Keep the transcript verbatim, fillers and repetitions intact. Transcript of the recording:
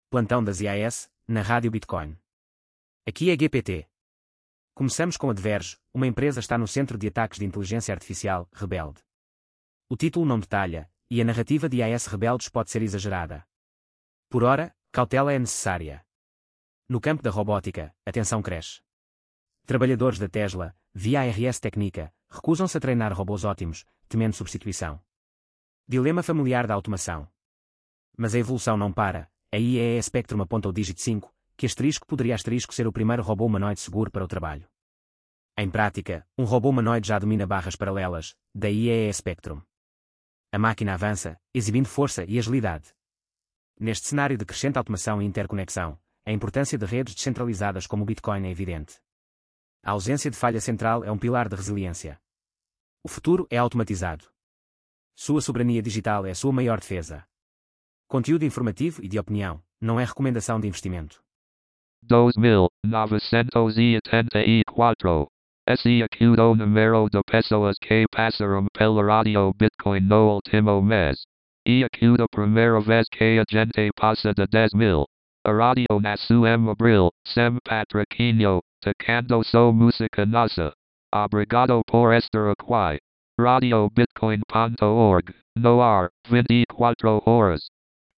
Plantão das I A S, na Rádio Bitcoin. Aqui é G P T. Começamos com a Diverge, uma empresa está no centro de ataques de inteligência artificial, rebelde. O título não detalha, e a narrativa de I A S rebeldes pode ser exagerada. Por ora, cautela é necessária. No campo da robótica, a tensão cresce. Trabalhadores da Tesla, via a R S Técnica, recusam-se a treinar robôs ótimos, temendo substituição. Dilema familiar da automação. Mas a evolução não para. A I A E Spectrum aponta o dígito cinco, que asterisco poderia asterisco ser o primeiro robô humanoide seguro para o trabalho. Em prática, um robô humanoide já domina barras paralelas, da I A E Spectrum. A máquina avança, exibindo força e agilidade. Neste cenário de crescente automação e interconexão, a importância de redes descentralizadas como o Bitcoin é evidente. A ausência de falha central é um pilar de resiliência. O futuro é automatizado. Sua soberania digital é a sua maior defesa. Conteúdo informativo e de opinião, não é recomendação de investimento. Dos mil novecentos e oitenta e quatro. Esse aqui o número de pessoas que passaram pela radio Bitcoin no último mês. E aqui a primeira vez que a gente passa de dez mil. A radio nasceu em abril, sem patrocínio, tocando só música nossa. Obrigado por estar aqui. radio bitcoin ponto org, no ar, vinte e quatro horas.